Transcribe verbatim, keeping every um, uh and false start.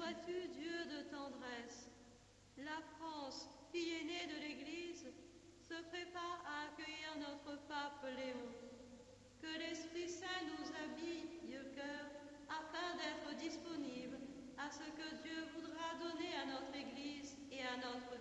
sois-tu Dieu de tendresse. La France, fille aînée de l'Église, se prépare à accueillir notre pape Léon. Que l'Esprit Saint nous habille le cœur afin d'être disponibles à ce que Dieu voudra donner à notre Église et à notre